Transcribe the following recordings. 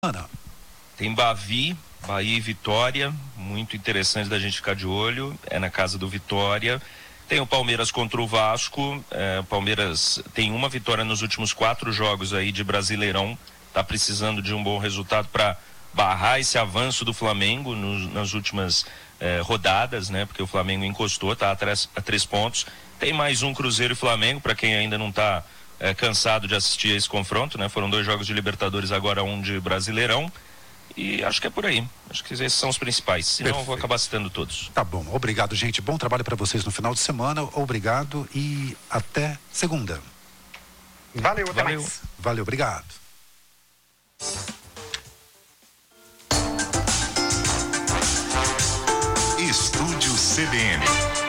Ana. Tem Bahia e Vitória, muito interessante da gente ficar de olho, é na casa do Vitória. Tem o Palmeiras contra o Vasco, o Palmeiras tem uma vitória nos últimos 4 jogos aí de Brasileirão, tá precisando de um bom resultado para barrar esse avanço do Flamengo nas últimas rodadas, né? Porque o Flamengo encostou, tá a 3 pontos. Tem mais um Cruzeiro e Flamengo, para quem ainda não tá cansado de assistir a esse confronto, né? Foram 2 jogos de Libertadores, agora um de Brasileirão. E acho que é por aí. Acho que esses são os principais. Senão eu vou acabar citando todos. Tá bom. Obrigado, gente. Bom trabalho para vocês no final de semana. Obrigado e até segunda. Valeu, até mais. Valeu, obrigado. Estúdio CBN.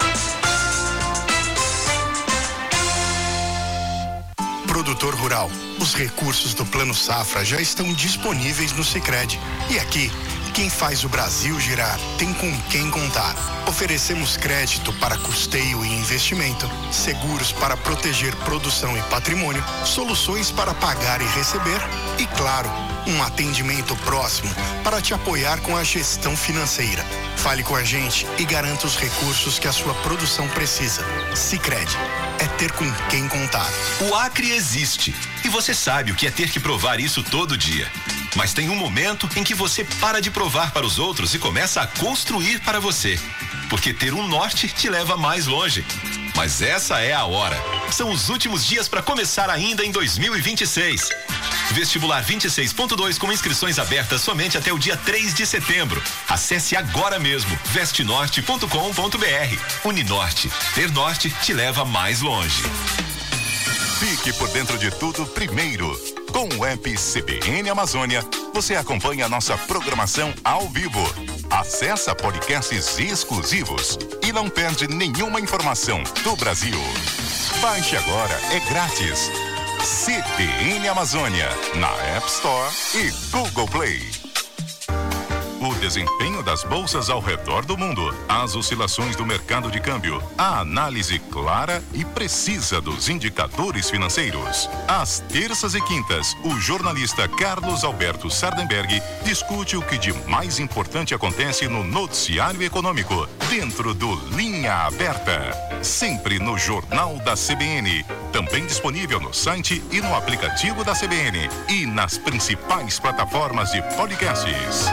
Produtor rural, os recursos do Plano Safra já estão disponíveis no Sicredi. E aqui, quem faz o Brasil girar tem com quem contar. Oferecemos crédito para custeio e investimento, seguros para proteger produção e patrimônio, soluções para pagar e receber e, claro, um atendimento próximo para te apoiar com a gestão financeira. Fale com a gente e garanta os recursos que a sua produção precisa. Sicredi é ter com quem contar. O Acre existe e você sabe o que é ter que provar isso todo dia. Mas tem um momento em que você para de provar para os outros e começa a construir para você. Porque ter um norte te leva mais longe. Mas essa é a hora. São os últimos dias para começar ainda em 2026. Vestibular 26.2 com inscrições abertas somente até o dia 3 de setembro. Acesse agora mesmo vestenorte.com.br. Uninorte. Ter norte te leva mais longe. Fique por dentro de tudo primeiro. Com o app CBN Amazônia, você acompanha a nossa programação ao vivo. Acessa podcasts exclusivos e não perde nenhuma informação do Brasil. Baixe agora, é grátis. CBN Amazônia, na App Store e Google Play. O desempenho das bolsas ao redor do mundo, as oscilações do mercado de câmbio, a análise clara e precisa dos indicadores financeiros. Às terças e quintas, o jornalista Carlos Alberto Sardenberg discute o que de mais importante acontece no noticiário econômico, dentro do Linha Aberta. Sempre no Jornal da CBN. Também disponível no site e no aplicativo da CBN e nas principais plataformas de podcasts.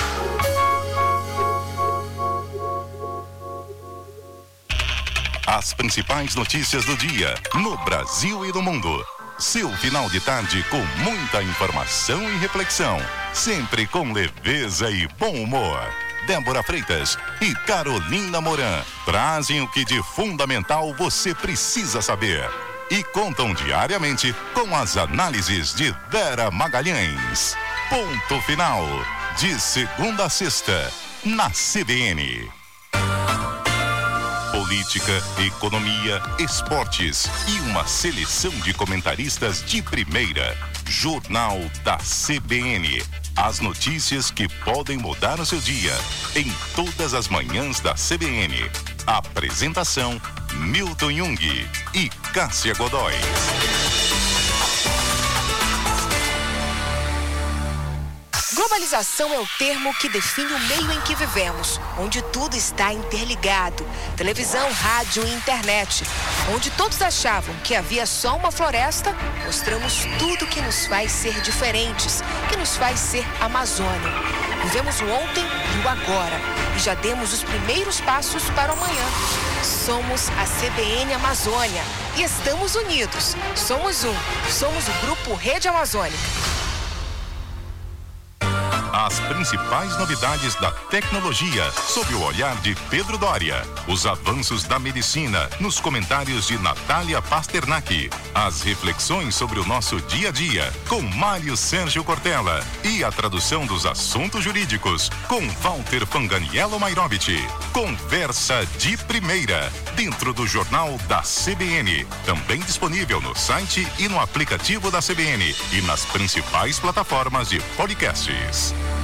As principais notícias do dia, no Brasil e no mundo. Seu final de tarde com muita informação e reflexão. Sempre com leveza e bom humor. Débora Freitas e Carolina Moran trazem o que de fundamental você precisa saber. E contam diariamente com as análises de Vera Magalhães. Ponto final. De segunda a sexta, na CBN. Política, economia, esportes e uma seleção de comentaristas de primeira. Jornal da CBN. As notícias que podem mudar o seu dia. Em todas as manhãs da CBN. Apresentação: Milton Jung e Cássia Godoy. Globalização é o termo que define o meio em que vivemos, onde tudo está interligado. Televisão, rádio e internet. Onde todos achavam que havia só uma floresta, mostramos tudo que nos faz ser diferentes, que nos faz ser Amazônia. Vivemos o ontem e o agora, e já demos os primeiros passos para o amanhã. Somos a CBN Amazônia e estamos unidos. Somos o Grupo Rede Amazônica. As principais novidades da tecnologia, sob o olhar de Pedro Doria. Os avanços da medicina, nos comentários de Natália Pasternak. As reflexões sobre o nosso dia a dia, com Mário Sérgio Cortella. E a tradução dos assuntos jurídicos, com Walter Fanganiello Mairovich. Conversa de primeira, dentro do Jornal da CBN. Também disponível no site e no aplicativo da CBN. E nas principais plataformas de podcasts.